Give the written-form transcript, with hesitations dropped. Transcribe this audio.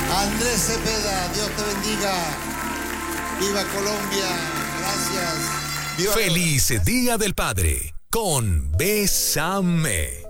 Andrés Cepeda, Dios te bendiga. Viva Colombia, gracias. Viva Feliz Día del Padre con Bésame.